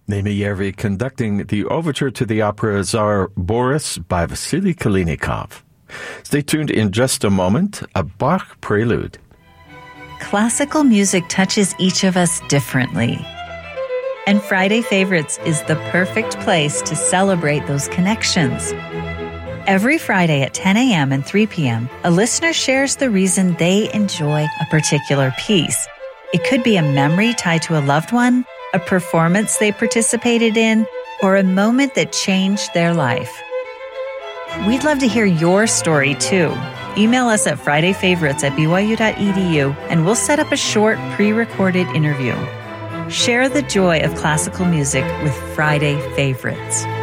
Nemiyevi conducting the overture to the opera Tsar Boris by Vasily Kalinikov. Stay tuned in just a moment, a Bach prelude. Classical music touches each of us differently. And Friday Favorites is the perfect place to celebrate those connections. Every Friday at 10 a.m. and 3 p.m., a listener shares the reason they enjoy a particular piece. It could be a memory tied to a loved one, a performance they participated in, or a moment that changed their life. We'd love to hear your story, too. Email us at fridayfavorites@byu.edu, and we'll set up a short, pre-recorded interview. Share the joy of classical music with Friday Favorites.